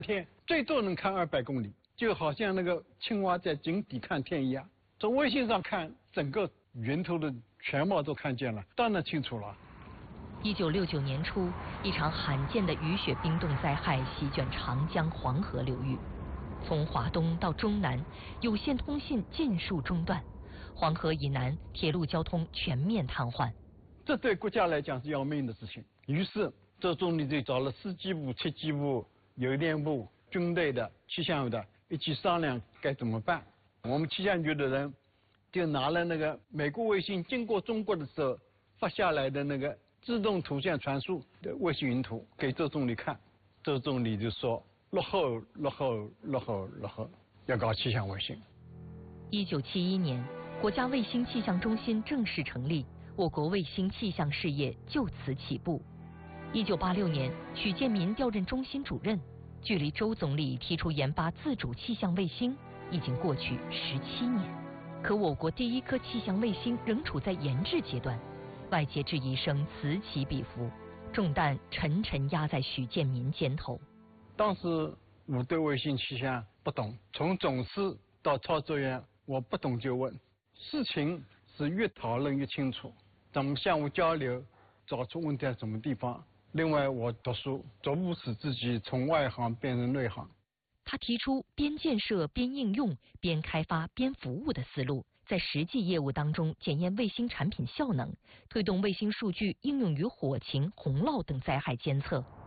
天最多能看200公里，就好像那个青蛙在井底看天一样。从卫星上看，整个源头的全貌都看见了，当然清楚了。 1969年初，一场罕见的雨雪冰冻灾害席卷长江、黄河流域，从华东到中南，有线通信尽数中断，黄河以南铁路交通全面瘫痪。 这对国家来讲是要命的事情。于是，周总理就找了司机部、气机部、邮电部、军队的、气象的一起商量该怎么办。我们气象局的人就拿了那个美国卫星经过中国的时候发下来的那个自动图像传输的卫星云图给周总理看，周总理就说落后，要搞气象卫星。 1971年，国家卫星气象中心正式成立，我国卫星气象事业就此起步。1986年，许建民调任中心主任，距离周总理提出研发自主气象卫星已经过去17年，可我国第一颗气象卫星仍处在研制阶段。外界质疑声此起彼伏，重担沉沉压在许建民肩头。 当时我对卫星气象不懂，从总师到操作员，我不懂就问，事情是越讨论越清楚，咱们相互交流，找出问题在什么地方。另外，我读书，逐步使自己从外行变成内行。 他提出边建设边应用、边开发边服务的思路，在实际业务当中检验卫星产品效能，推动卫星数据应用于火情、洪涝等灾害监测。